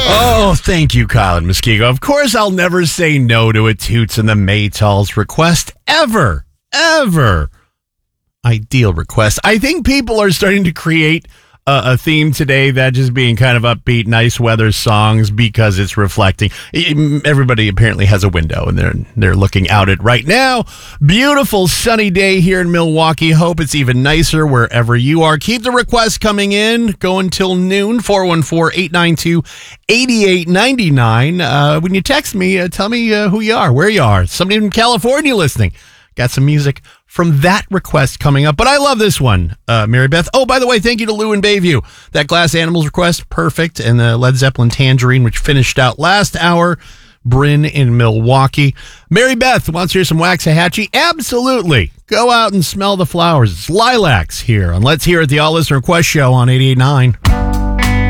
Oh, thank you, Kyle and Muskego. Of course, I'll never say no to a Toots and the Maytals request. Ever. Ideal request. I think people are starting to create a theme today that just being kind of upbeat, nice weather songs because it's reflecting. Everybody apparently has a window and they're looking out at right now. Beautiful sunny day here in Milwaukee. Hope it's even nicer wherever you are. Keep the requests coming in. Go until noon. 414-892-8899. When you text me, tell me who you are, where you are. Somebody from California listening. Got some music from that request coming up. But I love this one, Mary Beth. Oh, by the way, thank you to Lou in Bayview. That Glass Animals request, perfect. And the Led Zeppelin Tangerine, which finished out last hour. Bryn in Milwaukee. Mary Beth wants to hear some Waxahachie. Absolutely. Go out and smell the flowers. It's lilacs here on Let's Hear It, the All Listener Request Show on 88.9.